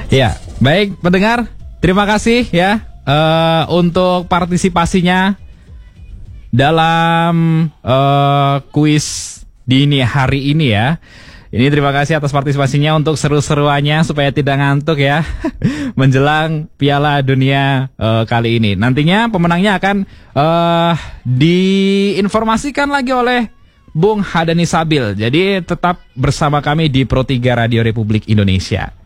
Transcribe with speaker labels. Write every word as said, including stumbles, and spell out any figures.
Speaker 1: Ya, baik pendengar, terima kasih ya uh, untuk partisipasinya dalam uh, kuis dini hari ini ya. Ini terima kasih atas partisipasinya untuk seru-seruannya supaya tidak ngantuk ya menjelang Piala Dunia uh, kali ini. Nantinya pemenangnya akan uh, diinformasikan lagi oleh Bung Hadani Sabil. Jadi tetap bersama kami di Pro tiga Radio Republik Indonesia.